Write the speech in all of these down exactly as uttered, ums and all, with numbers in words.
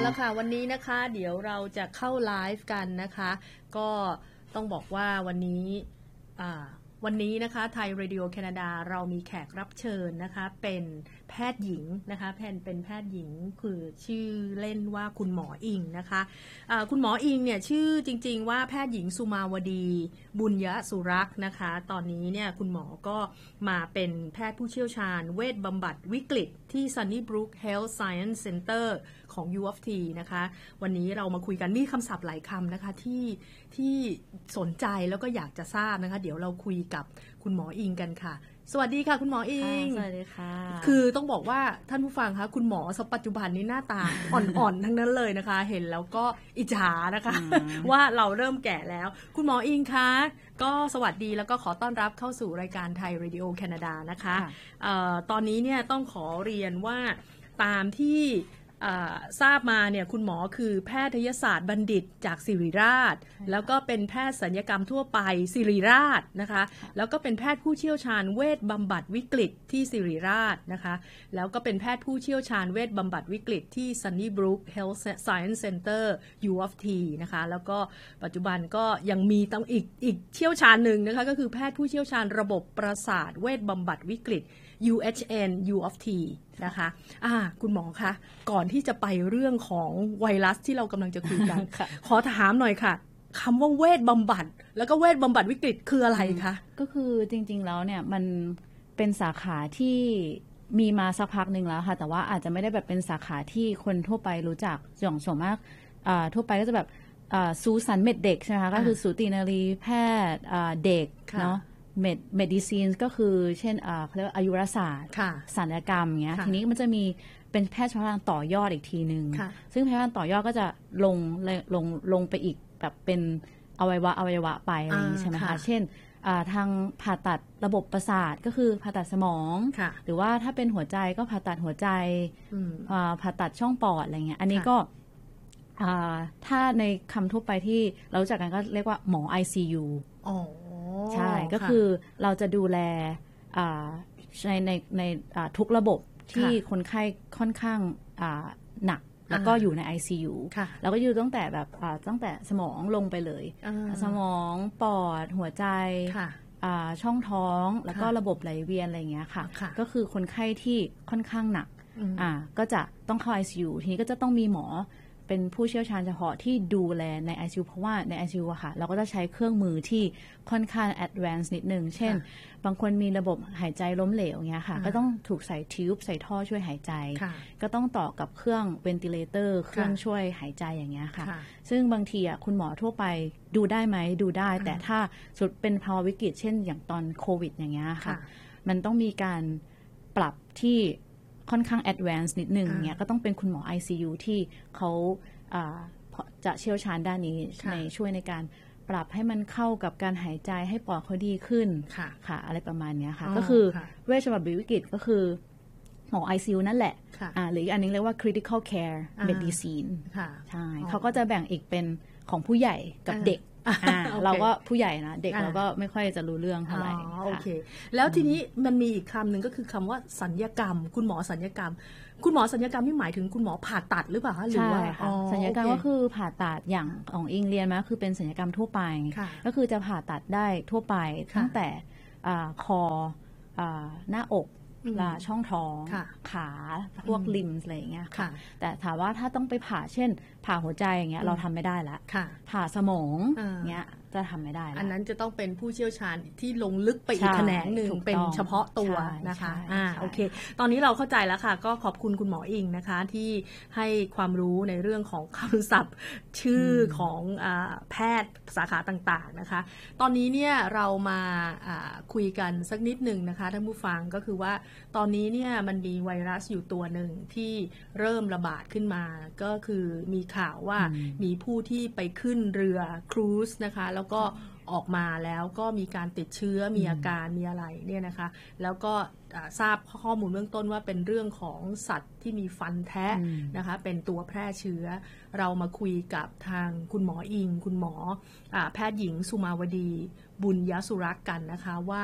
ละค่ะวันนี้นะคะเดี๋ยวเราจะเข้าไลฟ์กันนะคะก็ต้องบอกว่าวันนี้อ่าวันนี้นะคะไทยเรดิโอแคนาดาเรามีแขกรับเชิญนะคะเป็นแพทย์หญิงนะคะแพนเป็นแพทย์หญิงคือชื่อเล่นว่าคุณหมออิงนะคะะคุณหมออิงเนี่ยชื่อจริงๆว่าแพทย์หญิงสุมาวดีบุญยสุรักษ์นะคะตอนนี้เนี่ยคุณหมอก็มาเป็นแพทย์ผู้เชี่ยวชาญเวชบำบัดวิกฤตที่ Sunnybrook Health Science Center ของ ยู ออฟ ที นะคะวันนี้เรามาคุยกันมีคำศัพท์หลายคำนะคะที่ที่สนใจแล้วก็อยากจะทราบนะคะเดี๋ยวเราคุยกับคุณหมออิงกันค่ะสวัสดีค่ะคุณหมออิงสวัสดีค่ะคือต้องบอกว่าท่านผู้ฟังคะคุณหมอปัจจุบันนี้หน้าตา อ่อนๆทั้งนั้นเลยนะคะเห็นแล้วก็อิจฉานะคะว่าเราเริ่มแก่แล้วคุณหมออิงคะก็สวัสดีแล้วก็ขอต้อนรับเข้าสู่รายการไทยเรดิโอแคนาดานะคะเอ่อตอนนี้เนี่ยต้องขอเรียนว่าตามที่ทราบมาเนี่ยคุณหมอคือแพทยศาสตร์บัณฑิตจากศิริราชแล้วก็เป็นแพทย์ศัลยกรรมทั่วไปศิริราชนะคะแล้วก็เป็นแพทย์ผู้เชี่ยวชาญเวชบำบัดวิกฤตที่ศิริราชนะคะแล้วก็เป็นแพทย์ผู้เชี่ยวชาญเวชบำบัดวิกฤตที่ Sunnybrook Health Science Center ยู ออฟ ที นะคะแล้วก็ปัจจุบันก็ยังมีต้องอีกอีกเชี่ยวชาญหนึ่งนะคะก็คือแพทย์ผู้เชี่ยวชาญระบบประสาทเวชบำบัดวิกฤต ยู เอช เอ็น ยู ออฟ ที นะคะอ่าคุณหมอคะก่อนที่จะไปเรื่องของไวรัสที่เรากำลังจะคุยกัน ขอถามหน่อยค่ะคำว่าเวชบำบัดแล้วก็เวชบำบัดวิกฤตคืออะไรคะก็คือจริงๆแล้วเนี่ยมันเป็นสาขาที่มีมาสักพักหนึ่งแล้วค่ะแต่ว่าอาจจะไม่ได้แบบเป็นสาขาที่คนทั่วไปรู้จักอย่างส่วนมากทั่วไปก็จะแบบสูสันเม็ดเด็กใช่ไหมคะก็คือสูตินารีแพทย์เด็กเนาะเมดเมดิซีนก็คือเช่นเขาเรียกว่าอายุรศาสตร์ศัลยกรรมเงี้ยทีนี้มันจะมีเป็นแพทย์เฉพาะทางต่อยอดอีกทีนึงซึ่งแพทย์ทางต่อยอดก็จะลงลงลงไปอีกแบบเป็นอวัยวะอวัยวะไปอะไรอย่างนี้ใช่ไหมคะเช่นทางผ่าตัดระบบประสาทก็คือผ่าตัดสมองหรือว่าถ้าเป็นหัวใจก็ผ่าตัดหัวใจผ่าตัดช่องปอดอะไรเงี้ยอันนี้ก็ถ้าในคำทั่วไปที่เรารู้จักกันก็เรียกว่าหมอ ไอ ซี ยู อ๋อใช่ก็คือเราจะดูแลในในในทุกระบบที่คนไข้ค่อนข้างหนักแล้วก็อยู่ใน ไอ ซี ยู แล้วก็อยู่ตั้งแต่แบบตั้งแต่สมองลงไปเลยสมองปอดหัวใจช่องท้องแล้วก็ระบบไหลเวียนอะไรอย่างเงี้ยค่ะก็คือคนไข้ที่ค่อนข้างหนักก็จะต้องเข้า ไอ ซี ยู ทีนี้ก็จะต้องมีหมอเป็นผู้เชี่ยวชาญเฉพาะที่ดูแลใน ไอ ซี ยู เพราะว่าใน ไอ ซี ยู อะค่ะเราก็จะใช้เครื่องมือที่ค่อนข้าง advanced นิดนึงเช่นบางคนมีระบบหายใจล้มเหลวเงี้ยค่ะก็ต้องถูกใส่ทิวบ์ใส่ท่อช่วยหายใจก็ต้องต่อกับเครื่อง ventilator เครื่องช่วยหายใจอย่างเงี้ยค่ะซึ่งบางทีอะคุณหมอทั่วไปดูได้ไหมดูได้แต่ถ้าสุดเป็นภาวะวิกฤตเช่นอย่างตอนโควิดอย่างเงี้ยค่ะมันต้องมีการปรับที่ค่อนข้าง advanced นิดนึงเนี่ยก็ต้องเป็นคุณหมอ ไอ ซี ยู ที่เขาจะเชี่ยวชาญด้านนี้ในช่วยในการปรับให้มันเข้ากับการหายใจให้ปอดเขาดีขึ้นค่ะอะไรประมาณนี้ค่ะก็คือเวชบำบัดวิกฤตก็คือหมอ ไอ ซี ยู นั่นแหละหรืออีกอันนึงเรียกว่า critical care medicine ใช่เขาก็จะแบ่งอีกเป็นของผู้ใหญ่กับเด็กเราก็ผู้ใหญ่นะเด็กเราก็ไม่ค่อยจะรู้เรื่องเท่าไหร่โอเคแล้วทีนี้มันมีอีกคำหนึ่งก็คือคำว่าศัลยกรรมคุณหมอศัลยกรรมคุณหมอศัลยกรรมนี่หมายถึงคุณหมอผ่าตัดหรือเปล่าคะหรือว่าศัลยกรรมก็คือผ่าตัดอย่างของอิงเรียนมาคือเป็นศัลยกรรมทั่วไปก็คือจะผ่าตัดได้ทั่วไปตั้งแต่คอหน้าอกช่องท้องขาพวกลิมส์อะไรอย่างเงี้ยค่ะแต่ถามว่าถ้าต้องไปผ่าเช่นผ่าหัวใจอย่างเงี้ยเราทำไม่ได้ละผ่าสมองเงี้ยจะทำไม่ได้อันนั้นจะต้องเป็นผู้เชี่ยวชาญที่ลงลึกไปอีกแขนงหนึ่งเป็นเฉพาะตัวนะคะอ่าโอเคตอนนี้เราเข้าใจแล้วค่ะก็ขอบคุณคุณหมออิงนะคะที่ให้ความรู้ในเรื่องของคำศัพท์ชื่อของแพทย์สาขาต่างๆนะคะตอนนี้เนี่ยเรามาคุยกันสักนิดหนึ่งนะคะท่านผู้ฟังก็คือว่าตอนนี้เนี่ยมันมีไวรัสอยู่ตัวหนึ่งที่เริ่มระบาดขึ้นมาก็คือมีข่าวว่ามีผู้ที่ไปขึ้นเรือครูซนะคะแล้วก็ออกมาแล้วก็มีการติดเชื้อมีอาการมีอะไรเนี่ยนะคะแล้วก็ทราบข้อมูลเบื้องต้นว่าเป็นเรื่องของสัตว์ที่มีฟันแทะนะคะเป็นตัวแพร่เชื้อเรามาคุยกับทางคุณหมออิงคุณหมอแพทย์หญิงสุมาวดีบุญยสุรักษ์กันนะคะว่า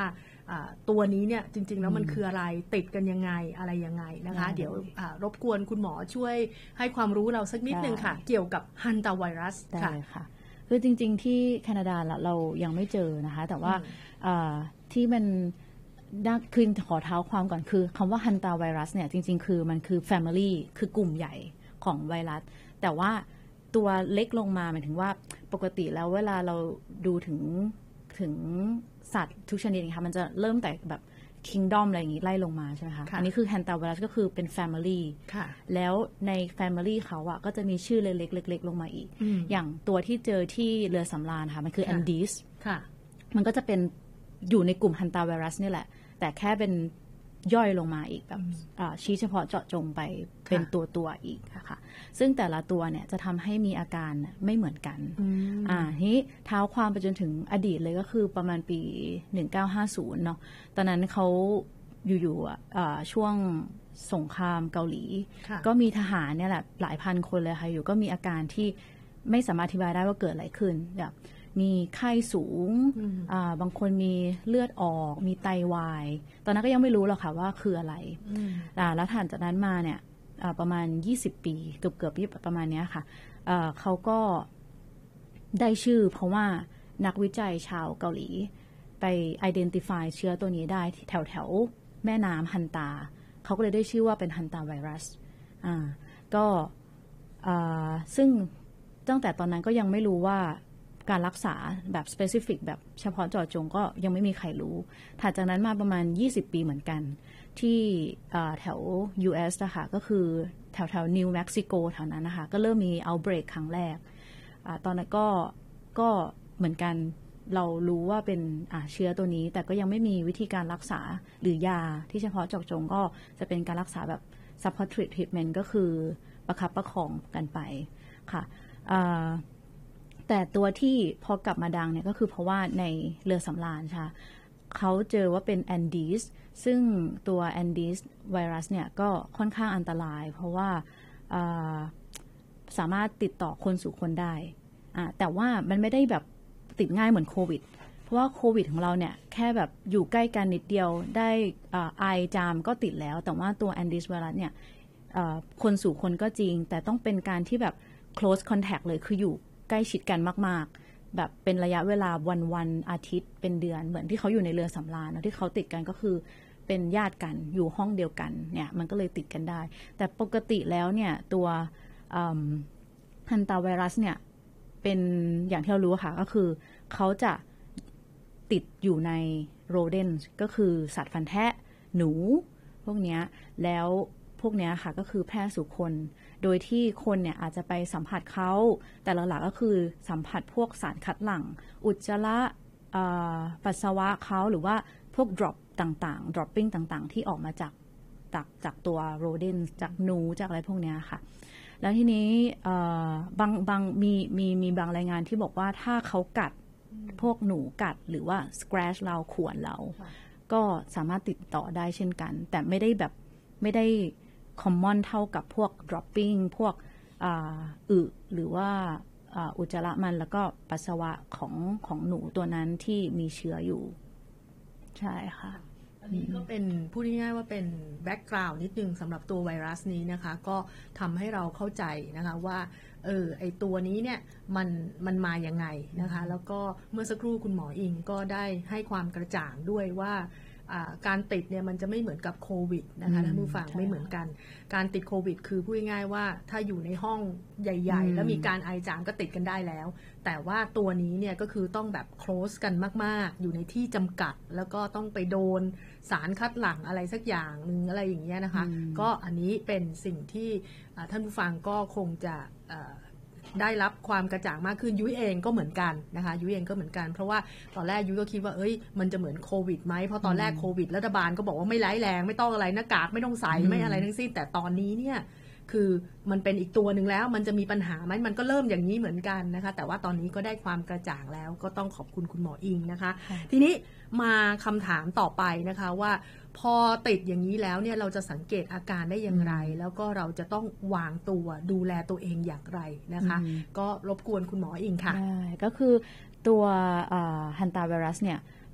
ตัวนี้เนี่ยจริงๆแล้วมันคืออะไรติดกันยังไงอะไรยังไงนะคะเดี๋ยวรบกวนคุณหมอช่วยให้ความรู้เราสักนิดนึงค่ะเกี่ยวกับฮันตาไวรัสค่ะค่ะคือจริงๆที่แคนาดาเรายังไม่เจอนะคะแต่ว่าที่มันคือขอเท้าความก่อนคือคำว่าฮันตาไวรัสเนี่ยจริงๆคือมันคือ family คือกลุ่มใหญ่ของไวรัสแต่ว่าตัวเล็กลงมาหมายถึงว่าปกติแล้วเวลาเราดูถึงถึงสัตว์ทุกชนิดนะคะมันจะเริ่มแต่แบบ kingdom อะไรอย่างนี้ไล่ลงมาใช่ไหมคะอันนี้คือ hantavirus ก็คือเป็น family แล้วใน family เขาอะก็จะมีชื่อเล็กๆเล็กๆลงมาอีก อ, อย่างตัวที่เจอที่เรือสำราญค่ะมันคือ Andes มันก็จะเป็นอยู่ในกลุ่ม hantavirus นี่แหละแต่แค่เป็นย่อยลงมาอีกแบบชี้เฉพาะเจาะจงไปเป็นตัวตัวอีกค่ะซึ่งแต่ละตัวเนี่ยจะทำให้มีอาการไม่เหมือนกันอ่าทีนี้เท้าความไปจนถึงอดีตเลยก็คือประมาณปีหนึ่งเก้าห้าศูนย์เนาะตอนนั้นเขาอยู่ๆช่วงสงครามเกาหลีก็มีทหารเนี่ยแหละหลายพันคนเลยค่ะอยู่ก็มีอาการที่ไม่สามารถอธิบายได้ว่าเกิดอะไรขึ้นแบบมีไข้สูงบางคนมีเลือดออกมีไตวายตอนนั้นก็ยังไม่รู้หรอกค่ะว่าคืออะไรแล้วถัดจากนั้นมาเนี่ยประมาณยี่สิบปีเกือบเกือบประมาณนี้ค่ะเขาก็ได้ชื่อเพราะว่านักวิจัยชาวเกาหลีไป identify เชื้อตัวนี้ได้แถวแถวแม่น้ำฮันตาเขาก็เลยได้ชื่อว่าเป็นฮันตาไวรัสก็ซึ่งตั้งแต่ตอนนั้นก็ยังไม่รู้ว่าการรักษาแบบ specific แบบเฉพาะเจาะจงก็ยังไม่มีใครรู้ถัดจากนั้นมาประมาณยี่สิบปีเหมือนกันที่แถว ยู เอส นะคะก็คือแถวแถวนิวเม็กซิโกแถวนั้นนะคะก็เริ่มมี outbreak ครั้งแรกอตอนนั้นก็ก็เหมือนกันเรารู้ว่าเป็นเชื้อตัวนี้แต่ก็ยังไม่มีวิธีการรักษาหรือยาที่เฉพาะเจาะจงก็จะเป็นการรักษาแบบ supportive treatment ก็คือประคับประคองกันไปค่ะแต่ตัวที่พอกลับมาดังเนี่ยก็คือเพราะว่าในเรือสำราญค่ะเขาเจอว่าเป็น Andes ซึ่งตัว Andes ไวรัสเนี่ยก็ค่อนข้างอันตรายเพราะว่าสามารถติดต่อคนสู่คนได้แต่ว่ามันไม่ได้แบบติดง่ายเหมือนโควิดเพราะว่าโควิดของเราเนี่ยแค่แบบอยู่ใกล้กันนิดเดียวได้ไอจามก็ติดแล้วแต่ว่าตัว Andes ไวรัสเนี่ยคนสู่คนก็จริงแต่ต้องเป็นการที่แบบ close contact เลยคืออยู่ใกล้ชิดกันมากๆแบบเป็นระยะเวลาวันวันอาทิตย์เป็นเดือนเหมือนที่เขาอยู่ในเรือสำราญที่เขาติดกันก็คือเป็นญาติกันอยู่ห้องเดียวกันเนี่ยมันก็เลยติดกันได้แต่ปกติแล้วเนี่ยตัวฮันตาไวรัสเนี่ยเป็นอย่างที่เรารู้ค่ะก็คือเขาจะติดอยู่ในโรเดนต์ก็คือสัตว์ฟันแทะหนูพวกนี้แล้วพวกนี้ค่ะก็คือแพร่สู่คนโดยที่คนเนี่ยอาจจะไปสัมผัสเขาแต่หลักๆก็คือสัมผัสพวกสารคัดหลั่งอุจจาระปัสสาวะเขาหรือว่าพวก drop ต่างๆ dropping ต่างๆที่ออกมาจากจากจากตัวโรเดนจากหนูจากอะไรพวกนี้ค่ะแล้วทีนี้บางบางมีมีมีบางรายงานที่บอกว่าถ้าเขากัดพวกหนูกัดหรือว่า scratch เราข่วนเราก็สามารถติดต่อได้เช่นกันแต่ไม่ได้แบบไม่ได้common เท่ากับพวก dropping พวกอึหรือว่าอุจจาระมันแล้วก็ปัสสาวะของของหนูตัวนั้นที่มีเชื้ออยู่ใช่ค่ะอันนี้ก็เป็นพูดง่ายๆว่าเป็นแบ็กกราวด์นิดนึงสำหรับตัวไวรัสนี้นะคะก็ทำให้เราเข้าใจนะคะว่าเออไอตัวนี้เนี่ยมันมันมายังไงนะคะแล้วก็เมื่อสักครู่คุณหมออิงก็ได้ให้ความกระจ่างด้วยว่าการติดเนี่ยมันจะไม่เหมือนกับโควิดนะคะท่านผู้ฟังไม่เหมือนกันการติดโควิดคือพูดง่ายๆว่าถ้าอยู่ในห้องใหญ่ๆแล้วมีการไอจามก็ติดกันได้แล้วแต่ว่าตัวนี้เนี่ยก็คือต้องแบบ close กันมากๆอยู่ในที่จำกัดแล้วก็ต้องไปโดนสารคัดหลั่งอะไรสักอย่างนึงอะไรอย่างเงี้ยนะคะก็อันนี้เป็นสิ่งที่ท่านผู้ฟังก็คงจะได้รับความกระจ่างมากขึ้นยุ้ยเองก็เหมือนกันนะคะยุ้ยเองก็เหมือนกันเพราะว่าตอนแรกยุ้ยก็คิดว่าเอ้ยมันจะเหมือนโควิดไหมเพราะตอนแรกโควิดรัฐบาลก็บอกว่าไม่ร้ายแรงไม่ต้องอะไรหน้ากากไม่ต้องใส่ไม่อะไรทั้งสิ้นแต่ตอนนี้เนี่ยคือมันเป็นอีกตัวหนึ่งแล้วมันจะมีปัญหาไหมมันก็เริ่มอย่างนี้เหมือนกันนะคะแต่ว่าตอนนี้ก็ได้ความกระจ่างแล้วก็ต้องขอบคุณคุณหมออิงนะคะทีนี้มาคำถามต่อไปนะคะว่าพอติดอย่างนี้แล้วเนี่ยเราจะสังเกตอาการได้อย่างไรแล้วก็เราจะต้องวางตัวดูแลตัวเองอย่างไรนะคะก็รบกวนคุณหมออิงค่ะก็คือตัวฮันตาไวรัสเนี่ย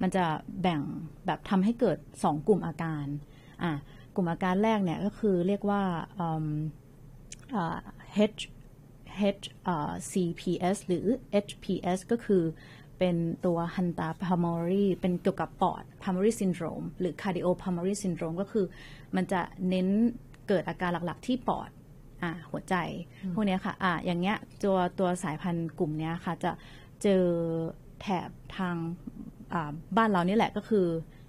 มันจะแบ่งแบบทำให้เกิดสองกลุ่มอาการอ่ากลุ่มอาการแรกเนี่ยก็คือเรียกว่า H H ซี พี เอส หรือ เอช พี เอส ก็คือเป็นตัว Hunter Pulmonary เป็นเกี่ยวกับปอด Pulmonary Syndrome หรือ Cardiopulmonary Syndrome ก็คือมันจะเน้นเกิดอาการหลักๆที่ปอดอ่าหัวใจพวกนี้ค่ะอ่าอย่างเงี้ยตัวตัวสายพันธุ์กลุ่มเนี้ยค่ะจะเจอแถบทางอ่าบ้านเรานี่แหละก็คือ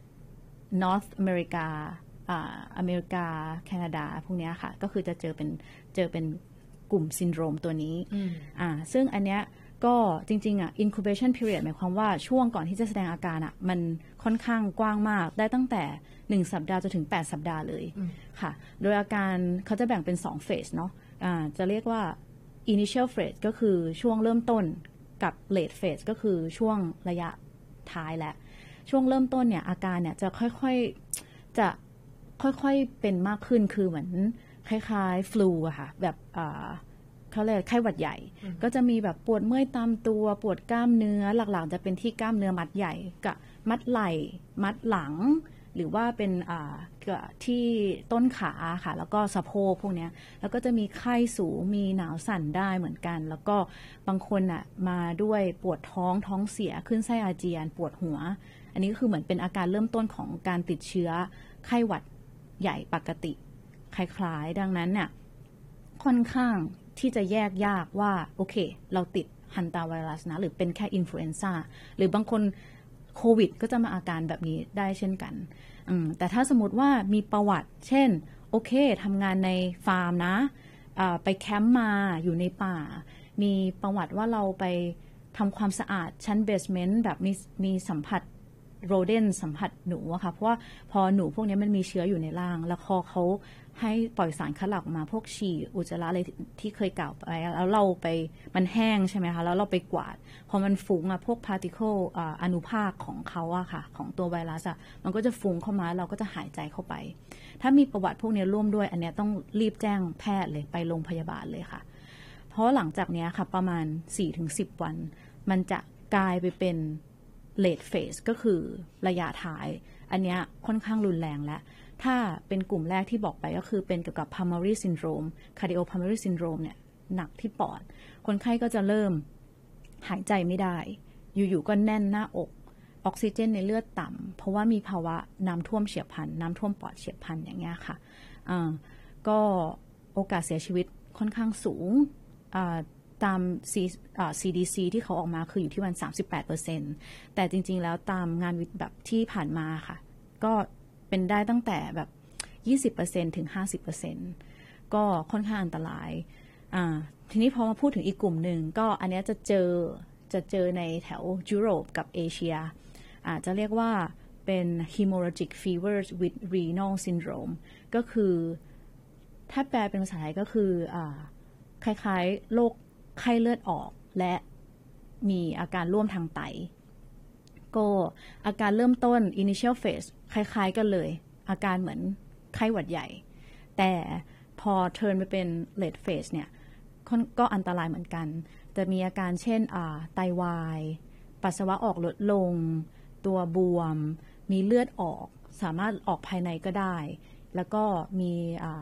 North America อ่าอเมริกาแคนาดาพวกนี้ค่ะก็คือจะเจอเป็นเจอเป็นกลุ่มซินโดรมตัวนี้อ่าซึ่งอันเนี้ยก็จริงๆอ่ะ incubation period หมายความว่าช่วงก่อนที่จะแสดงอาการอ่ะมันค่อนข้างกว้างมากได้ตั้งแต่หนึ่งสัปดาห์จนถึงแปดสัปดาห์เลยค่ะโดยอาการเขาจะแบ่งเป็นสองเฟสเนาะอ่าจะเรียกว่า initial phase ก็คือช่วงเริ่มต้นกับ late phase ก็คือช่วงระยะท้ายและช่วงเริ่มต้นเนี่ยอาการเนี่ยจะค่อยๆจะค่อยๆเป็นมากขึ้นคือเหมือนคล้ายๆฟลูอะค่ะแบบอ่าเขาเรียกไข้หวัดใหญ่ก็จะมีแบบปวดเมื่อยตามตัวปวดกล้ามเนื้อหลักๆจะเป็นที่กล้ามเนื้อมัดใหญ่กับมัดไหล่มัดหลังหรือว่าเป็นอ่าที่ต้นขาค่ะแล้วก็สะโพกพวกนี้แล้วก็จะมีไข้สูงมีหนาวสั่นได้เหมือนกันแล้วก็บางคนอ่ะมาด้วยปวดท้องท้องเสียขึ้นไส้อาเจียนปวดหัวอันนี้ก็คือเหมือนเป็นอาการเริ่มต้นของการติดเชื้อไข้หวัดใหญ่ปกติคล้ายๆดังนั้นเนี่ยค่อนข้างที่จะแยกยากว่าโอเคเราติดฮันตาไวรัสนะหรือเป็นแค่อินฟลูเอนซ่าหรือบางคนโควิดก็จะมาอาการแบบนี้ได้เช่นกันแต่ถ้าสมมติว่ามีประวัติเช่นโอเคทำงานในฟาร์มนะไปแคมป์มาอยู่ในป่ามีประวัติว่าเราไปทำความสะอาดชั้นเบสเมนต์แบบมีมีสัมผัสโรเดนสัมผัสหนูอะค่ะเพราะว่าพอหนูพวกนี้มันมีเชื้ออยู่ในร่างแล้วพอเขาให้ปล่อยสารคัดหลั่งมาพวกฉี่อุจจาระอะไรที่เคยกล่าวไปแล้วเราไปมันแห้งใช่ไหมคะแล้วเราไปกวาดพอมันฟุ้งอะพวกพาร์ติเคิลอนุภาคของเขาอะค่ะของตัวไวรัสอะมันก็จะฟุ้งเข้ามาเราก็จะหายใจเข้าไปถ้ามีประวัติพวกนี้ร่วมด้วยอันนี้ต้องรีบแจ้งแพทย์เลยไปโรงพยาบาลเลยค่ะเพราะหลังจากนี้ค่ะประมาณ สี่ถึงสิบ วันมันจะกลายไปเป็นlate phase ก็คือระยะท้ายอันนี้ค่อนข้างรุนแรงแล้วถ้าเป็นกลุ่มแรกที่บอกไปก็คือเป็นเกี่ยวกับ pulmonary syndrome cardiopulmonary syndrome เนี่ยหนักที่ปอดคนไข้ก็จะเริ่มหายใจไม่ได้อยู่ๆก็แน่นหน้าอกออกซิเจนในเลือดต่ำเพราะว่ามีภาวะน้ำท่วมเฉียบพลันน้ำท่วมปอดเฉียบพลันอย่างเงี้ยค่ะอ่าก็โอกาสเสียชีวิตค่อนข้างสูงอ่าตาม ซี ดี ซี ที่เขาออกมาคืออยู่ที่วัน สามสิบแปดเปอร์เซ็นต์ แต่จริงๆแล้วตามงานวิจัยแบบที่ผ่านมาค่ะก็เป็นได้ตั้งแต่แบบ ยี่สิบเปอร์เซ็นต์ ถึง ห้าสิบเปอร์เซ็นต์ ก็ค่อนข้างอันตรายอ่าทีนี้พอมาพูดถึงอีกกลุ่มหนึ่งก็อันนี้จะเจอจะเจอในแถวยุโรปกับเอเชียอาจจะเรียกว่าเป็น hemorrhagic fever with renal syndrome ก็คือถ้าแปลเป็นภาษาไทยก็คืออ่าคล้ายๆโรคไข้เลือดออกและมีอาการร่วมทางไตก็อาการเริ่มต้น initial phase คล้ายๆกันเลยอาการเหมือนไข้หวัดใหญ่แต่พอ turn ไปเป็น late phase เนี่ยก็อันตรายเหมือนกันจะมีอาการเช่นไตวายปัสสาวะออกลดลงตัวบวมมีเลือดออกสามารถออกภายในก็ได้แล้วก็มี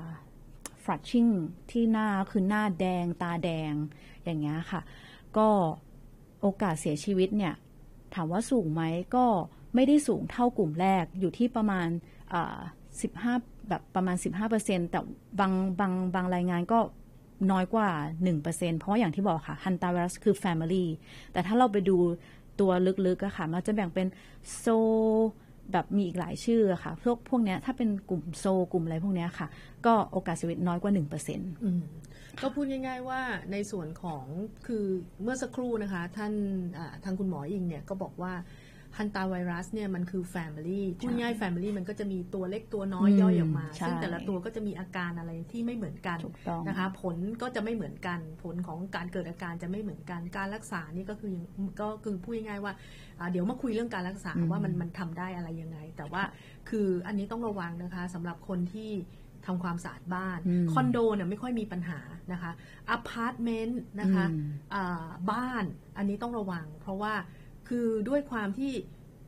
flushing ที่หน้าคือหน้าแดงตาแดงอย่างเงี้ยค่ะก็โอกาสเสียชีวิตเนี่ยถามว่าสูงไหมก็ไม่ได้สูงเท่ากลุ่มแรกอยู่ที่ประมาณสิบห้าแบบประมาณ สิบห้าเปอร์เซ็นต์ แต่บางบางบางรายงานก็น้อยกว่า หนึ่งเปอร์เซ็นต์ เพราะว่าอย่างที่บอกค่ะฮันตาไวรัสคือ family แต่ถ้าเราไปดูตัวลึกๆอะค่ะมันจะแบ่งเป็นโซแบบมีอีกหลายชื่อค่ะพวกพวกเนี้ยถ้าเป็นกลุ่มโซกลุ่มอะไรพวกเนี้ยค่ะก็โอกาสเสียชีวิตน้อยกว่า หนึ่งเปอร์เซ็นต์อืมก็พูดง่ายๆว่าในส่วนของคือเมื่อสักครู่นะคะท่านทางคุณหมออิงเนี่ยก็บอกว่าฮันตาไวรัสเนี่ยมันคือ family พูดง่าย family มันก็จะมีตัวเล็กตัวน้อยย่อยออกมาซึ่งแต่ละตัวก็จะมีอาการอะไรที่ไม่เหมือนกันนะคะผลก็จะไม่เหมือนกันผลของการเกิดอาการจะไม่เหมือนกันการรักษานี่ก็คือก็คือพูดง่ายๆว่าเดี๋ยวมาคุยเรื่องการรักษาว่ามันมันทำได้อะไรยังไงแต่ว่าคืออันนี้ต้องระวังนะคะสำหรับคนที่ทำความสะอาดบ้านคอนโดเนี่ยไม่ค่อยมีปัญหานะคะอพาร์ตเมนต์นะคะบ้านอันนี้ต้องระวังเพราะว่าคือด้วยความที่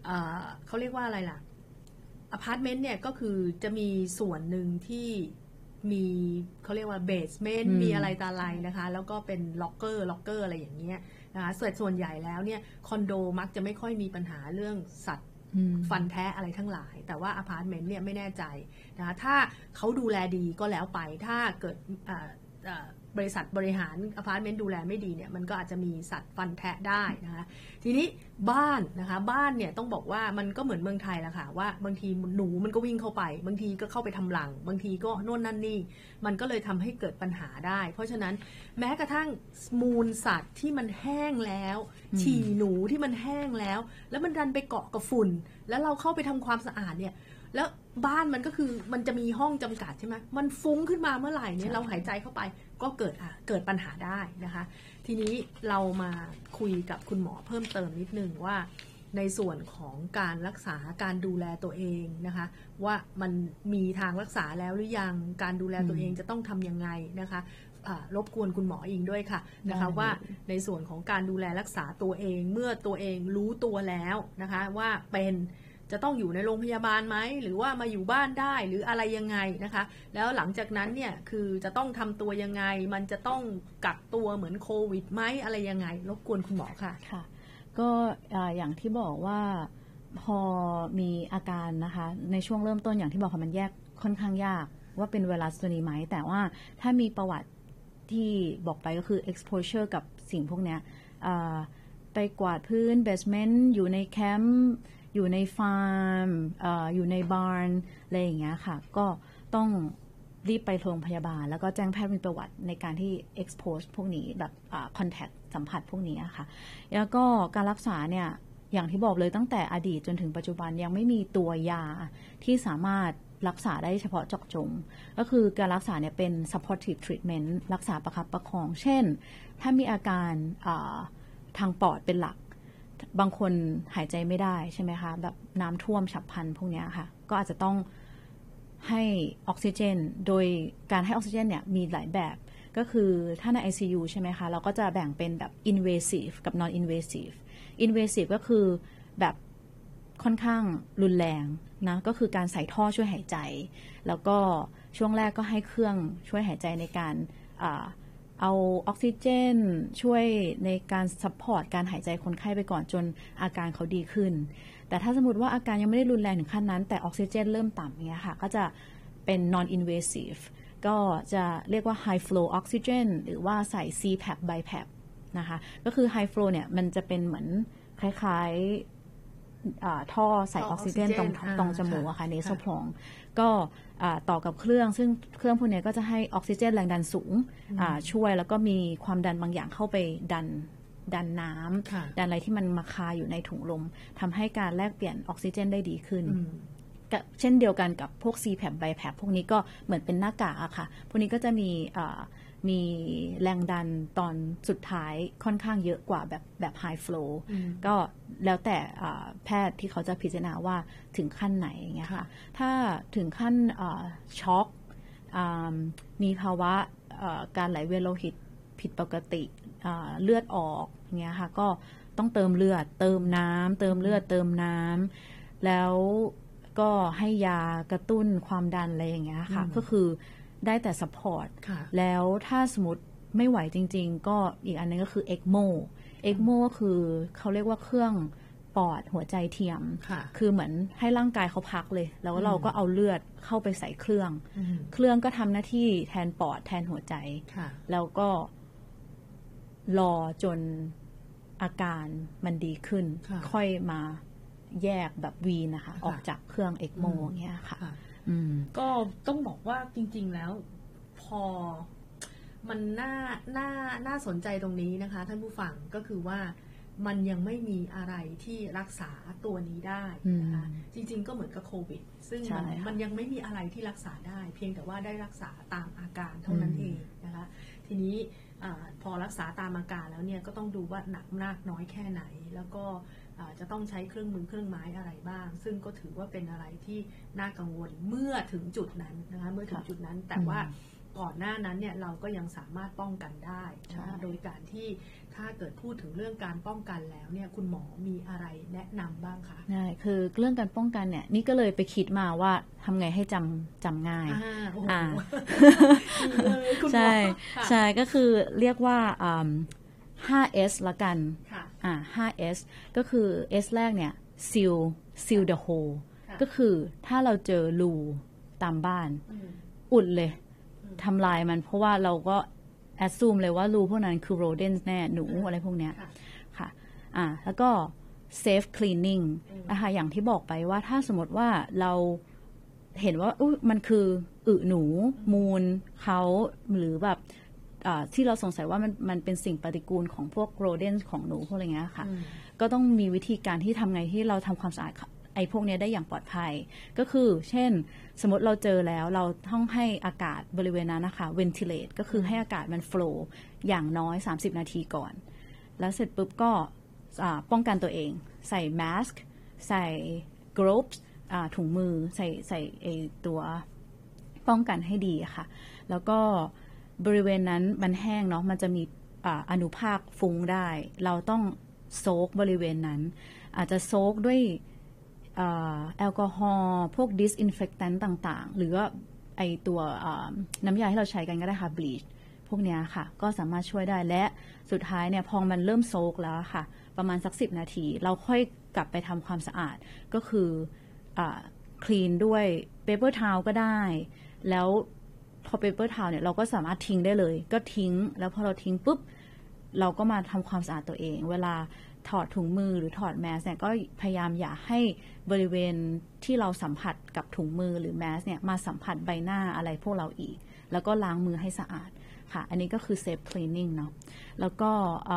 เขาเรียกว่าอะไรล่ะอพาร์ตเมนต์เนี่ยก็คือจะมีส่วนหนึ่งที่มีเขาเรียกว่าเบสเมนต์มีอะไรตาอะไรนะคะแล้วก็เป็นล็อกเกอร์ล็อกเกอร์อะไรอย่างเงี้ยนะคะส่วนส่วนใหญ่แล้วเนี่ยคอนโดมักจะไม่ค่อยมีปัญหาเรื่องสัตว์ฟันแท้อะไรทั้งหลายแต่ว่าอพาร์ตเมนต์เนี่ยไม่แน่ใจนะคะถ้าเขาดูแลดีก็แล้วไปถ้าเกิดบริษัทบริหารอพาร์ตเมนต์ดูแลไม่ดีเนี่ยมันก็อาจจะมีสัตว์ฟันแทะได้นะคะทีนี้บ้านนะคะบ้านเนี่ยต้องบอกว่ามันก็เหมือนเมืองไทยแหละค่ะว่าบางทีหนูมันก็วิ่งเข้าไปบางทีก็เข้าไปทำรังบางทีก็โน่นนั่นนี่มันก็เลยทำให้เกิดปัญหาได้เพราะฉะนั้นแม้กระทั่งมูลสัตว์ที่มันแห้งแล้วฉี่หนูที่มันแห้งแล้วแล้วมันดันไปเกาะกับฝุ่นแล้วเราเข้าไปทำความสะอาดเนี่ยแล้วบ้านมันก็คือมันจะมีห้องจำกัดใช่ไหมมันฟุ้งขึ้นมาเมื่อไหร่เนี่ยเราหายใจเข้าไปก็เกิดเกิดปัญหาได้นะคะทีนี้เรามาคุยกับคุณหมอเพิ่มเติมนิดนึงว่าในส่วนของการรักษาการดูแลตัวเองนะคะว่ามันมีทางรักษาแล้วหรือยังการดูแลตัวเองจะต้องทำยังไงนะคะรบกวนคุณหมออิงด้วยค่ะนะคะว่าในส่วนของการดูแลรักษาตัวเองเมื่อตัวเองรู้ตัวแล้วนะคะว่าเป็นจะต้องอยู่ในโรงพยาบาลไหมหรือว่ามาอยู่บ้านได้หรืออะไรยังไงนะคะแล้วหลังจากนั้นเนี่ยคือจะต้องทำตัวยังไงมันจะต้องกักตัวเหมือนโควิดไหมอะไรยังไงรบกวนคุณหมอค่ะค่ะก็อย่างที่บอกว่าพอมีอาการนะคะในช่วงเริ่มต้นอย่างที่บอกค่ะมันแยกค่อนข้างยากว่าเป็นไวรัสตัวนี้ไหมแต่ว่าถ้ามีประวัติที่บอกไปก็คือ exposure กับสิ่งพวกนี้ไปกวาดพื้น basement อยู่ในแคมป์อยู่ในฟาร์ม อ, อยู่ในบาร์นอะไรอย่างเงี้ยค่ะก็ต้องรีบไปโรงพยาบาลแล้วก็แจ้งแพทย์มีประวัติในการที่ expose พวกนี้แบบ contact สัมผัสพวกนี้ค่ะแล้วก็การรักษาเนี่ยอย่างที่บอกเลยตั้งแต่อดีตจนถึงปัจจุบันยังไม่มีตัวยาที่สามารถรักษาได้เฉพาะเจาะจงก็คือการรักษาเนี่ยเป็น supportive treatment รักษาประคับประคองเช่นถ้ามีอาการทางปอดเป็นหลักบางคนหายใจไม่ได้ใช่ไหมคะแบบน้ำท่วมฉับพลันพวกนี้ค่ะก็อาจจะต้องให้ออกซิเจนโดยการให้ออกซิเจนเนี่ยมีหลายแบบก็คือถ้าใน ไอ ซี ยู ใช่ไหมคะเราก็จะแบ่งเป็นแบบ invasive กับ non invasive invasive ก็คือแบบค่อนข้างรุนแรงนะก็คือการใส่ท่อช่วยหายใจแล้วก็ช่วงแรกก็ให้เครื่องช่วยหายใจในการเอาออกซิเจนช่วยในการซัพพอร์ตการหายใจคนไข้ไปก่อนจนอาการเขาดีขึ้นแต่ถ้าสมมติว่าอาการยังไม่ได้รุนแรงถึงขั้นนั้นแต่ออกซิเจนเริ่มต่ำอย่างเงี้ยค่ะก็จะเป็น non invasive ก็จะเรียกว่า high flow oxygen หรือว่าใส่ ซี แพป ไบแพป นะคะก็คือ high flow เนี่ยมันจะเป็นเหมือนคล้ายๆท่อใส่ออกซิเจนตรงตรงจมูกอะค่ะ nasal prong ก็ต่อกับเครื่องซึ่งเครื่องพวกนี้ก็จะให้ออกซิเจนแรงดันสูงช่วยแล้วก็มีความดันบางอย่างเข้าไปดันดันน้ำดันอะไรที่มันมาคาอยู่ในถุงลมทำให้การแลกเปลี่ยนออกซิเจนได้ดีขึ้นเช่นเดียวกันกับพวก ซี แพป ไบแพป พวกนี้ก็เหมือนเป็นหน้ากากอะค่ะพวกนี้ก็จะมีมีแรงดันตอนสุดท้ายค่อนข้างเยอะกว่าแบบแบบ high flow ก็แล้วแต่แพทย์ที่เขาจะพิจารณาว่าถึงขั้นไหนอย่างเงี้ยค่ะถ้าถึงขั้นช็อกมีภาวะการไหลเวียนโลหิตผิดปกติเลือดออกอย่างเงี้ยค่ะก็ต้องเติมเลือดเติมน้ำเติมเลือดเติมน้ำแล้วก็ให้ยากระตุ้นความดันอะไรอย่างเงี้ยค่ะก็คือได้แต่ support แล้วถ้าสมมติไม่ไหวจริงๆก็อีกอันนึงก็คือ เอ็กโม เอ็กโม ก็คือเขาเรียกว่าเครื่องปอดหัวใจเทียมคือเหมือนให้ร่างกายเขาพักเลยแล้วเราก็เอาเลือดเข้าไปใส่เครื่องเครื่องก็ทำหน้าที่แทนปอดแทนหัวใจแล้วก็รอจนอาการมันดีขึ้นค่อยมาแยกแบบวีนะคะออกจากเครื่องเอ็กโมอย่างเงี้ยค่ะก็ต้องบอกว่าจริงๆแล้วพอมันน่าน่าน่าสนใจตรงนี้นะคะท่านผู้ฟังก็คือว่ามันยังไม่มีอะไรที่รักษาตัวนี้ได้นะคะจริงๆก็เหมือนกับโควิดซึ่งมันมันยังไม่มีอะไรที่รักษาได้เพียงแต่ว่าได้รักษาตามอาการเท่านั้นเองนะคะทีนี้พอรักษาตามอาการแล้วเนี่ยก็ต้องดูว่าหนักมากน้อยแค่ไหนแล้วก็จะต้องใช้เครื่องมือเครื่องไม้อะไรบ้างซึ่งก็ถือว่าเป็นอะไรที่น่ากังวลเมื่อถึงจุดนั้นนะคะเมื่อถึงจุดนั้นแต่ว่าก่อนหน้านั้นเนี่ยเราก็ยังสามารถป้องกันได้นะโดยการที่ถ้าเกิดพูดถึงเรื่องการป้องกันแล้วเนี่ยคุณหมอมีอะไรแนะนำบ้างคะใช่คือเรื่องการป้องกันเนี่ยนี่ก็เลยไปคิดมาว่าทำไงให้จำจำง่ายอ่าใช่ใช่ก็คือเรียกว่าห้า เอส ละกันอ่าห้า เอส ก็คือ S แรกเนี่ย seal seal the hole ก็คือถ้าเราเจอรูตามบ้านอุดเลยทำลายมันเพราะว่าเราก็แอดซูมเลยว่ารูพวกนั้นคือ rodent แน่หนูอะไรพวกเนี้ยค่ะอ่าแล้วก็ safe cleaning นะคะอย่างที่บอกไปว่าถ้าสมมติว่าเราเห็นว่าอุ๊ยมันคืออึหนูมูลเขาหรือแบบที่เราสงสัยว่ามันมันเป็นสิ่งปฏิกูลของพวก rodent ของหนูพวกอะไรเงี้ยค่ะก็ต้องมีวิธีการที่ทำไงที่เราทำความสะอาดไอ้พวกนี้ได้อย่างปลอดภัยก็คือเช่นสมมติเราเจอแล้วเราต้องให้อากาศบริเวณนั้นนะคะ ventilate ก็คือให้อากาศมัน flow อย่างน้อยสามสิบนาทีก่อนแล้วเสร็จปุ๊บก็ป้องกันตัวเองใส่ mask ใส่ gloves ถุงมือใส่ใส่ไอ้ตัวป้องกันให้ดีค่ะแล้วก็บริเวณนั้นมันแห้งเนาะมันจะมีอนุภาคฟุ้งได้เราต้องโซกบริเวณนั้นอาจจะโซกด้วยแอลกอฮอล์พวก disinfectant ต่างๆหรือว่าไอตัวน้ำยาที่เราใช้กันก็ได้ค่ะ bleach พวกนี้ค่ะก็สามารถช่วยได้และสุดท้ายเนี่ยพอมันเริ่มโซกแล้วค่ะประมาณสักสิบนาทีเราค่อยกลับไปทำความสะอาดก็คือคลีนด้วย paper towel ก็ได้แล้วพอ paper towel เนี่ยเราก็สามารถทิ้งได้เลยก็ทิ้งแล้วพอเราทิ้งปุ๊บเราก็มาทำความสะอาดตัวเองเวลาถอดถุงมือหรือถอดแมสเนี่ยก็พยายามอย่าให้บริเวณที่เราสัมผัสกับถุงมือหรือแมสเนี่ยมาสัมผัสใบหน้าอะไรพวกเราอีกแล้วก็ล้างมือให้สะอาดค่ะอันนี้ก็คือ safe cleaning เนาะแล้วก็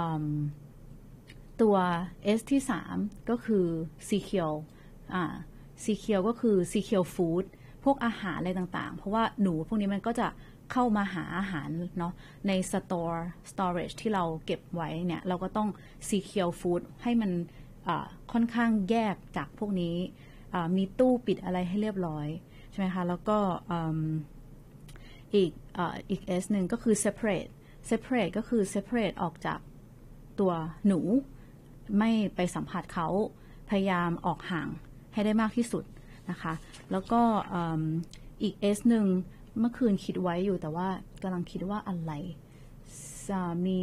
ตัว S ที่สามก็คือ secure อ่า secure ก็คือ secure food พวกอาหารอะไรต่างๆเพราะว่าหนูพวกนี้มันก็จะเข้ามาหาอาหารเนาะใน store storage ที่เราเก็บไว้เนี่ยเราก็ต้อง secure food ให้มันค่อนข้างแยกจากพวกนี้มีตู้ปิดอะไรให้เรียบร้อยใช่ไหมคะแล้วก็อีกอีก S หนึ่งก็คือ separate separate ก็คือ separate ออกจากตัวหนูไม่ไปสัมผัสเขาพยายามออกห่างให้ได้มากที่สุดนะคะแล้วก็อีก S หนึ่งเมื่อคืนคิดไว้อยู่แต่ว่ากำลังคิดว่าอะไรมี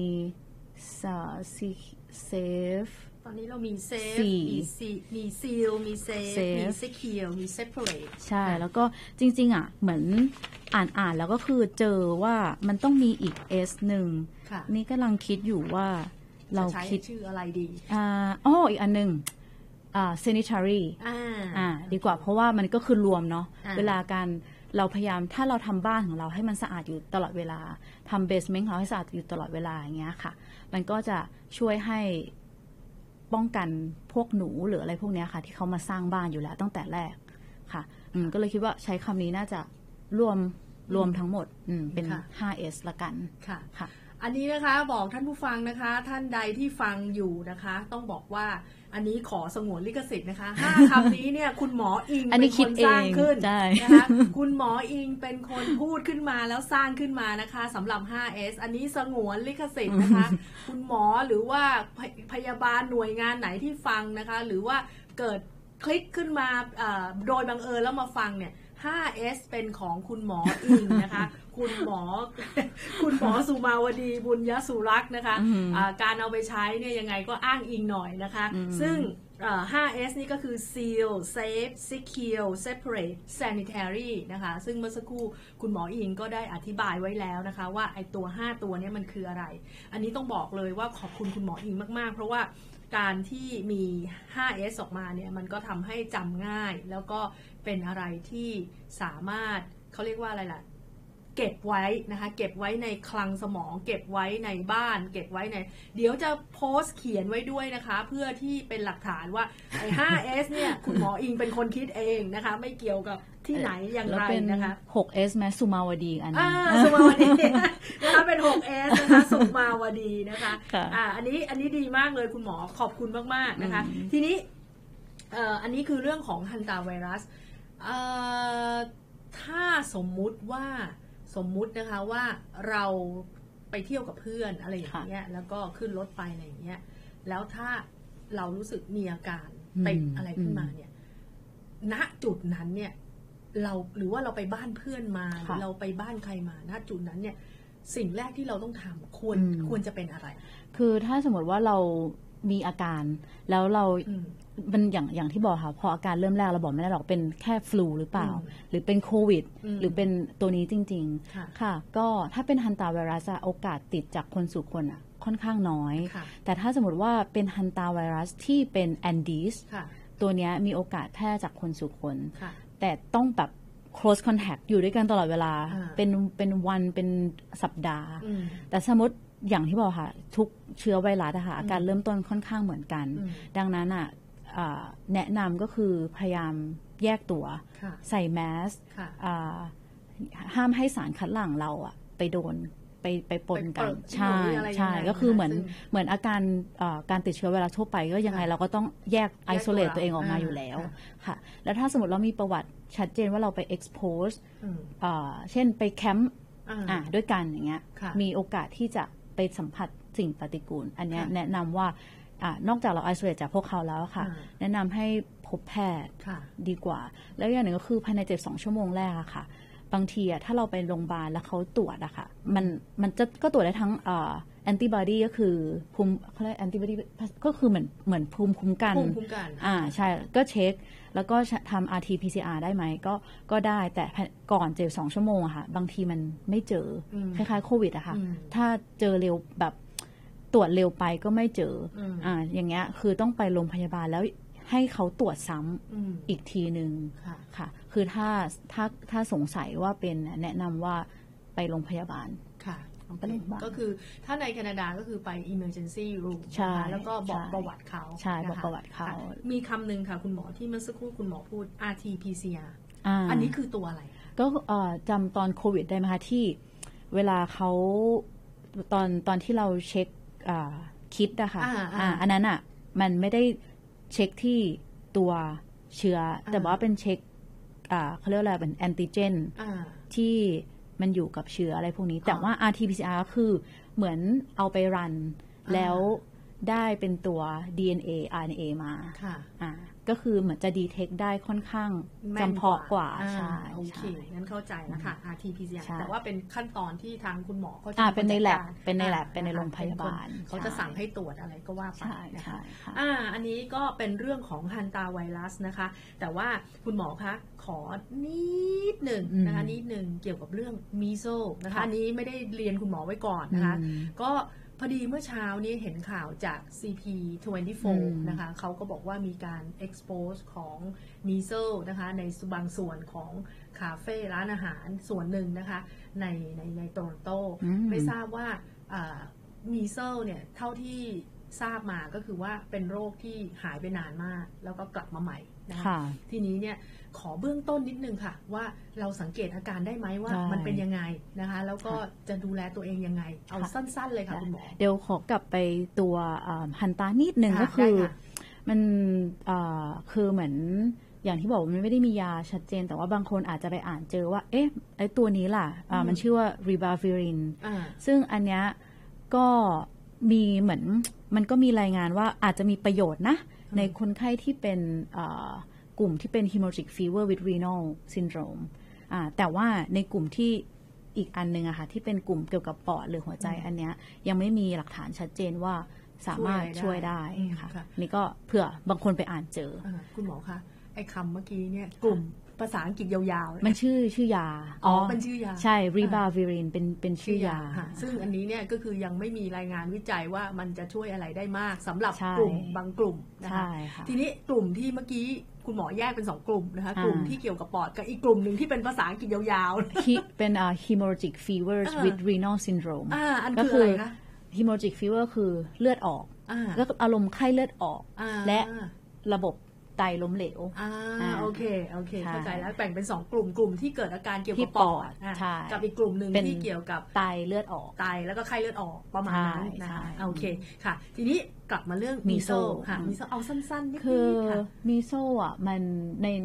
เซฟตอนนี้เรามีเซฟมีซีมีซีลมีเซฟมีเซคิลมีเซปเปอร์เรทใช่แล้วก็จริงๆอ่ะเหมือนอ่านอ่านแล้วก็คือเจอว่ามันต้องมีอีก S หนึ่งนี่กำลังคิดอยู่ว่าเราคิดชื่ออะไรดีอ่าอ๋ออีกอันหนึ่งอ่า sanitary อ่าอ่าดีกว่าเพราะว่ามันก็คือรวมเนาะเวลาการเราพยายามถ้าเราทำบ้านของเราให้มันสะอาดอยู่ตลอดเวลาทำเบสเมนต์ของเราให้สะอาดอยู่ตลอดเวลาอย่างเงี้ยค่ะมันก็จะช่วยให้ป้องกันพวกหนูหรืออะไรพวกนี้ค่ะที่เขามาสร้างบ้านอยู่แล้วตั้งแต่แรกค่ะอืมก็เลยคิดว่าใช้คำนี้น่าจะรวมรวมทั้งหมดอืมเป็น ห้า เอส ละกันค่ะค่ะอันนี้นะคะบอกท่านผู้ฟังนะคะท่านใดที่ฟังอยู่นะคะต้องบอกว่าอันนี้ขอสงวนลิขสิทธิ์นะคะห้าคำนี้เนี่ยคุณหมออิงเป็นคนสร้างขึ้นนะคะคุณหมออิงเป็นคนพูดขึ้นมาแล้วสร้างขึ้นมานะคะสำหรับ ห้า เอส อันนี้สงวนลิขสิทธิ์นะคะคุณหมอหรือว่าพยาบาลหน่วยงานไหนที่ฟังนะคะหรือว่าเกิดคลิกขึ้นมาโดยบังเอิญแล้วมาฟังเนี่ย ห้า เอส เป็นของคุณหมออิงนะคะคุณหมอคุณหมอสุมาวดีบุญยสุรักษ์นะคะะการเอาไปใช้เนี่ยยังไงก็อ้างอิงหน่อยนะคะซึ่ง ห้า เอส นี่ก็คือ seal safe secure separate sanitary นะคะซึ่งเมื่อสักครู่คุณหมออิงก็ได้อธิบายไว้แล้วนะคะว่าไอ้ตัวห้าตัวนี้มันคืออะไรอันนี้ต้องบอกเลยว่าขอบคุณคุณหมออิงมากๆเพราะว่าการที่มี ห้า เอส ออกมาเนี่ยมันก็ทำให้จำง่ายแล้วก็เป็นอะไรที่สามารถเขาเรียกว่าอะไรล่ะเก็บไว้นะคะเก็บไว้ในคลังสมองเก็บไว้ในบ้านเก็บไว้ในเดี๋ยวจะโพสต์เขียนไว้ด้วยนะคะเพื่อที่เป็นหลักฐานว่าไอ้ ห้า เอส เนี่ยคุณหมออิงเป็นคนคิดเองนะคะไม่เกี่ยวกับที่ไหนอย่างไรนะคะหก เอส แม้สุมาวดีอันนี้สุมาวดีนะคะเป็น หก เอส นะคะสุมาวดีนะคะอ่าอันนี้อันนี้ดีมากเลยคุณหมอขอบคุณมากๆนะคะทีนี้เอ่ออันนี้คือเรื่องของฮันตาไวรัสเอ่อถ้าสมมุติว่าสมมุตินะคะว่าเราไปเที่ยวกับเพื่อนอะไรอย่างเงี้ยแล้วก็ขึ้นรถไปอะไรอย่างเงี้ยแล้วถ้าเรารู้สึกมีอาการติดอะไรขึ้นมาเนี่ยณจุดนั้นเนี่ยเราหรือว่าเราไปบ้านเพื่อนมาหรือเราไปบ้านใครมาณจุดนั้นเนี่ยสิ่งแรกที่เราต้องทำควรควรจะเป็นอะไรคือถ้าสมมติว่าเรามีอาการแล้วเรามันอย่างอย่างที่บอกค่ะพออาการเริ่มแรกเราบอกไม่ได้หรอกเป็นแค่ฟลูหรือเปล่าหรือเป็นโควิดหรือเป็นตัวนี้จริงๆค่ะก็ถ้าเป็นฮันตาไวรัสโอกาสติดจากคนสู่คนอ่ะค่อนข้างน้อยแต่ถ้าสมมติว่าเป็นฮันตาไวรัสที่เป็นแอนดีสตัวนี้มีโอกาสแพร่จากคนสู่คนแต่ต้องแบบ close contact อยู่ด้วยกันตลอดเวลาเป็นเป็นวันเป็นสัปดาห์แต่สมมติอย่างที่บอกค่ะทุกเชื้อไวรัสอะค่ะอาการเริ่มต้นค่อนข้างเหมือนกันดังนั้นอะแนะนำก็คือพยายามแยกตัวใส่แมสห้ามให้สารคัดหลั่งเราอะไปโดนไปไปปนกันใช่ใช่ก็คือเหมือนเหมือนอาการการติดเชื้อไวรัสทั่วไปก็ยังไงเราก็ต้องแยกไอโซเลตตัวเองออกมาอยู่แล้วค่ะแล้วถ้าสมมติเรามีประวัติชัดเจนว่าเราไป expose เช่นไปแคมป์ด้วยกันอย่างเงี้ยมีโอกาสที่จะไปสัมผัสสิ่งปฏิกูลอันนี้แนะนำว่านอกจากเราไอโซเลตจากพวกเขาแล้วค่ะแนะนำให้พบแพทย์ดีกว่าแล้วอย่างหนึ่งก็คือภายในเจ็ดสิบสองชั่วโมงแรกอะค่ะบางทีอะถ้าเราไปโรงพยาบาลแล้วเขาตรวจอะค่ะมันมันจะก็ตรวจได้ทั้งแอนติบอดีก็คือภูมิเขาเรียกแอนติบอดีก็คือเหมือนเหมือนภูมิคุ้มกันภูมิคุ้มกันอ่าใช่ก็เช็คแล้วก็ทำ อาร์ ที พี ซี อาร์ ได้ไหมก็ก็ได้แต่ก่อนเจ็ดสิบสองชั่วโมงอะค่ะบางทีมันไม่เจอคล้ายๆโควิดอะค่ะถ้าเจอเร็วแบบตรวจเร็วไปก็ไม่เจออ่าอย่างเงี้ยคือต้องไปโรงพยาบาลแล้วให้เขาตรวจซ้ำอีกทีหนึ่งค่ะคือถ้าถ้าถ้าสงสัยว่าเป็นแนะนำว่าไปโรงพยาบาลค่ะก็คือถ้าในแคนาดาก็คือไป emergency room แล้วก็บอกประวัติเขาใช่บอกประวัติเขามีคำหนึ่งค่ะคุณหมอที่เมื่อสักครู่คุณหมอพูด อาร์ ที พี ซี อาร์ อันนี้คือตัวอะไรก็จำตอนโควิดได้ไหมคะที่เวลาเขาตอนตอนที่เราเช็คคิดอะค่ะอันนั้นอะมันไม่ได้เช็คที่ตัวเชื้อแต่ว่าเป็นเช็คเขาเรียกอะไรเป็นแอนติเจนที่มันอยู่กับเชื้ออะไรพวกนี้แต่ว่า อาร์ ที พี ซี อาร์ ก็คือเหมือนเอาไปรันแล้วได้เป็นตัว ดี เอ็น เอ อาร์ เอ็น เอ มาอ่าก็คือเหมือนจะดีเทคได้ค่อนข้างจำเพาะกว่าใช่โอเคงั้นเข้าใจแล้วค่ะ อาร์ ที พี ซี อาร์ แต่ว่าเป็นขั้นตอนที่ทางคุณหมอเขาจะเป็นในแลบเป็นในแลบเป็นในโรงพยาบาลเขาจะสั่งให้ตรวจอะไรก็ว่าไปนะคะอ่าอันนี้ก็เป็นเรื่องของฮันตาไวรัสนะคะแต่ว่าคุณหมอคะขอนิดหนึ่งนะคะนิดหนึ่งเกี่ยวกับเรื่องมีโซนะคะอันนี้ไม่ได้เรียนคุณหมอไว้ก่อนนะคะก็พอดีเมื่อเช้านี้เห็นข่าวจาก ซี พี ยี่สิบสี่ นะคะเขาก็บอกว่ามีการ expose ของมีโซนะคะในบางส่วนของคาเฟ่ร้านอาหารส่วนหนึ่งนะคะในในในโตรอนโตไม่ทราบว่ามีโซเนี่ยเท่าที่ทราบมาก็คือว่าเป็นโรคที่หายไปนานมากแล้วก็กลับมาใหม่นะคะทีนี้เนี่ยขอเบื้องต้นนิดนึงค่ะว่าเราสังเกตอาการได้ไหมว่ามันเป็นยังไงนะคะแล้วก็จะดูแลตัวเองยังไงเอาสั้นๆเลยค่ะคุณหมอเดี๋ยวขอกลับไปตัวฮันตานิดนึงก็คือมันคือเหมือนอย่างที่บอกมันไม่ได้มียาชัดเจนแต่ว่าบางคนอาจจะไปอ่านเจอว่าเอ๊ะไอ้ตัวนี้ล่ะมันชื่อว่าริบาวิรินซึ่งอันเนี้ยก็มีเหมือนมันก็มีรายงานว่าอาจจะมีประโยชน์นะในคนไข้ที่เป็นกลุ่มที่เป็น hemorrhagic fever with renal syndrome แต่ว่าในกลุ่มที่อีกอันนึงอะค่ะที่เป็นกลุ่มเกี่ยวกับปอดหรือหัวใจอันเนี้ยยังไม่มีหลักฐานชัดเจนว่าสามารถช่วยได้ค่ะนี่ก็เผื่อบางคนไปอ่านเจอคุณหมอคะไอ้คำเมื่อกี้เนี่ยกลุ่มภาษาอังกฤษยาวๆมันชื่อชื่อยาอ๋อเป็นชื่อยาใช่ริบาวิรินเป็นเป็นชื่อยาซึ่งอันนี้เนี่ยก็คือยังไม่มีรายงานวิจัยว่ามันจะช่วยอะไรได้มากสำหรับกลุ่มบางกลุ่มนะคะทีนี้กลุ่มที่เมื่อกี้คุณหมอแยกเป็นสองกลุ่มนะคะกลุ่มที่เกี่ยวกับปอดกับอีกกลุ่มหนึ่งที่เป็นภาษาอังกฤษยาวๆเป็น hemorrhagic fevers with renal syndrome ก็คือ hemorrhagic fever คือเลือดออกแล้วอารมณ์ไข้เลือดออกและระบบไตล้มเหลวอ่าโอเคโอเคเข้าใจแล้วแบ่งเป็นสองกลุ่มกลุ่มที่เกิดอาการเกี่ยวกับปอดกับอีกกลุ่มหนึ่งที่เกี่ยวกับไตเลือดออกไตแล้วก็ไข้เลือดออกประมาณนั้นนะคะโอเคค่ะทีนี้กลับมาเรื่องมีโซค่ะมีโซเอาสั้นๆนิดนึงคือมีโซอ่ะมันใน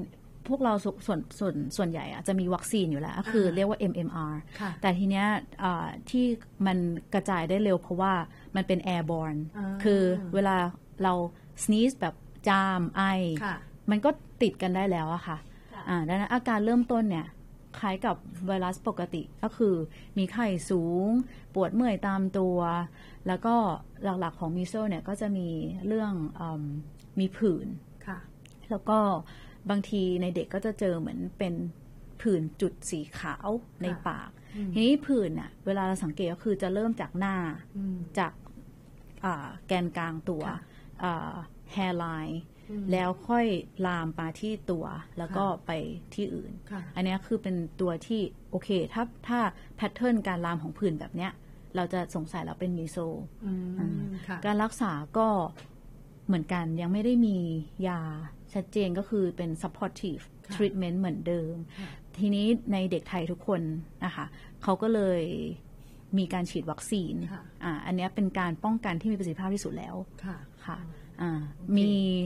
พวกเราส่วนส่วนส่วนใหญ่อะจะมีวัคซีนอยู่แล้วคือเรียกว่า เอ็ม เอ็ม อาร์ แต่ทีเนี้ยที่มันกระจายได้เร็วเพราะว่ามันเป็น airborne คือเวลาเรา sneeze แบบจามไอมันก็ติดกันได้แล้วอะค่ะอ่าดังนั้นอาการเริ่มต้นเนี่ยคล้ายกับไวรัสปกติก็คือมีไข้สูงปวดเมื่อยตามตัวแล้วก็หลักๆของมีโซเนี่ยก็จะมีเรื่องอมีผื่นแล้วก็บางทีในเด็กก็จะเจอเหมือนเป็นผื่นจุดสีขาวในปากทีนี้ผื่นน่ะเวลาเราสังเกตก็คือจะเริ่มจากหน้าจากแกนกลางตัวแฮร์ไลน์แล้วค่อยลามไปที่ตัวแล้วก็ไปที่อื่นอันนี้คือเป็นตัวที่โอเคถ้าถ้าแพทเทิร์นการลามของผื่นแบบเนี้ยเราจะสงสัยเราเป็นมีโซการรักษาก็เหมือนกันยังไม่ได้มียาชัดเจนก็คือเป็น supportive treatment เหมือนเดิมทีนี้ในเด็กไทยทุกคนนะคะเขาก็เลยมีการฉีดวัคซีนอ่าอันนี้เป็นการป้องกันที่มีประสิทธิภาพที่สุดแล้วค่ะอ่ามี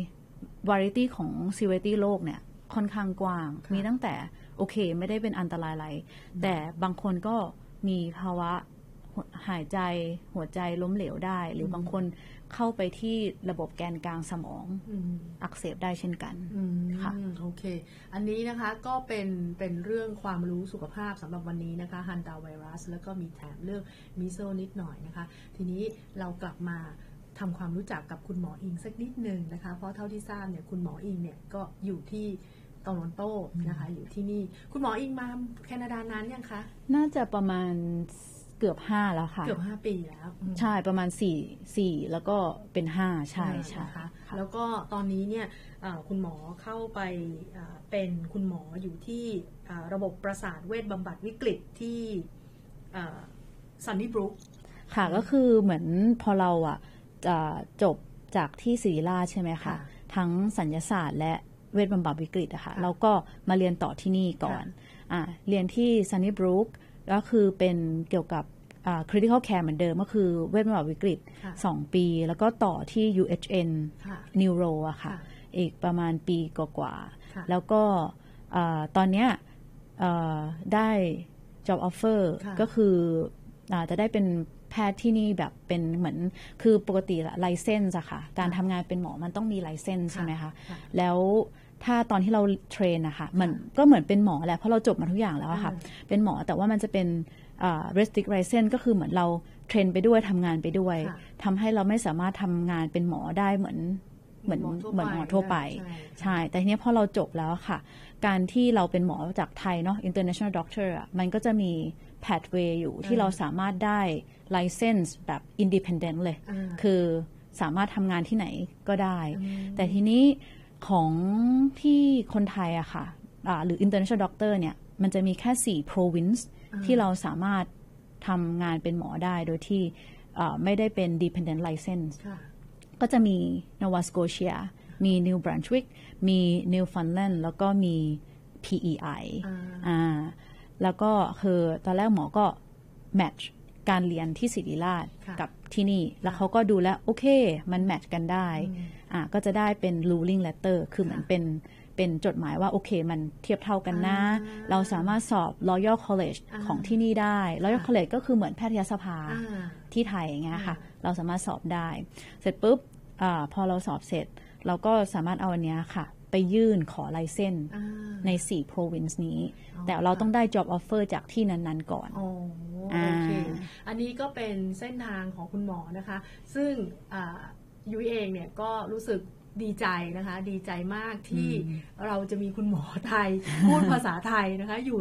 variety ของ severity โรคเนี่ยค่อนข้างกว้างมีตั้งแต่โอเคไม่ได้เป็นอันตรายอะไรแต่บางคนก็มีภาวะหายใจหัวใจล้มเหลวได้หรือบางคนเข้าไปที่ระบบแกนกลางสมองอักเสบได้เช่นกันค่ะโอเคอันนี้นะคะก็เป็นเป็นเรื่องความรู้สุขภาพสำหรับวันนี้นะคะฮันตาไวรัสแล้วก็มีแถมเรื่องมิโซนิดหน่อยนะคะทีนี้เรากลับมาทำความรู้จักกับคุณหมออิงสักนิดนึงนะคะเพราะเท่าที่ทราบเนี่ยคุณหมออิงเนี่ยก็อยู่ที่โตรอนโตนะคะอยู่ที่นี่คุณหมออิงมาแคนาดานานยังคะน่าจะประมาณเกือบห้าแล้วค่ะเกือบห้าปีแล้วใช่ประมาณสี่ สี่แล้วก็เป็นห้าใช่ใช่ค่ะแล้วก็ตอนนี้เนี่ยคุณหมอเข้าไปเป็นคุณหมออยู่ที่ระบบประสาทเวชบำบัดวิกฤตที่ซันนี่บรูคค่ะก็คือเหมือนพอเราอ่ะจะจบจากที่ศิริราชใช่ไหมคะทั้งสัญญาศาสตร์และเวชบำบัดวิกฤตอะค่ะเราก็มาเรียนต่อที่นี่ก่อนอ่าเรียนที่ซันนี่บรูคก็คือเป็นเกี่ยวกับ critical care เหมือนเดิมก็คือเวชบำบัดวิกฤตสองปีแล้วก็ต่อที่ ยู เอช เอ็น Neuro อะค่ะอีกประมาณปีกว่าๆแล้วก็ตอนเนี้ยได้ job offer ก็คือจะได้เป็นแพทย์ที่นี่แบบเป็นเหมือนคือปกติละไลเซนส์อะค่ะการทำงานเป็นหมอมันต้องมีไลเซนส์ใช่ไหมคะแล้วถ้าตอนที่เราเทรนนะคะมันก็เหมือนเป็นหมอแหละเพราะเราจบมาทุกอย่างแล้วค่ะเป็นหมอแต่ว่ามันจะเป็น restrict license ก็คือเหมือนเราเทรนไปด้วยทำงานไปด้วยทำให้เราไม่สามารถทำงานเป็นหมอได้เหมือนเหมือนเหมือนหมอทั่วไปใช่แต่ทีนี้พอเราจบแล้วค่ะการที่เราเป็นหมอจากไทยเนาะ international doctor อ่ะมันก็จะมี pathway อยู่ที่เราสามารถได้ license แบบ independent เลยคือสามารถทำงานที่ไหนก็ได้แต่ทีนี้ของที่คนไทยอะค่ะหรือ international doctor เนี่ยมันจะมีแค่สี่ province ที่เราสามารถทำงานเป็นหมอได้โดยที่ไม่ได้เป็น dependent license ก็จะมี Nova Scotia มี New Brunswick มี Newfoundland แล้วก็มี พี อี ไอ อ่าแล้วก็คือตอนแรกหมอก็ match การเรียนที่ศิริราชกับที่นี่แล้วเขาก็ดูแล้วโอเคมันแมทช์กันได้อ่าก็จะได้เป็น ruling letter คือเหมือนเป็นเป็นจดหมายว่าโอเคมันเทียบเท่ากันนะเราสามารถสอบ Royal College ของที่นี่ได้ Royal College ก็คือเหมือนแพทยสภาที่ไทยอย่างเงี้ยค่ะเราสามารถสอบได้เสร็จปุ๊บอ่าพอเราสอบเสร็จเราก็สามารถเอาอันเนี้ยค่ะไปยื่นขอไลเซนส์ในสี่ province นี้แต่เราต้องได้ job offer จากที่นั้นๆก่อนอ๋อโอเคอันนี้ก็เป็นเส้นทางของคุณหมอนะคะซึ่งยุ้ยเองเนี่ยก็รู้สึกดีใจนะคะดีใจมากที่เราจะมีคุณหมอไทยพูดภาษาไทยนะคะอยู่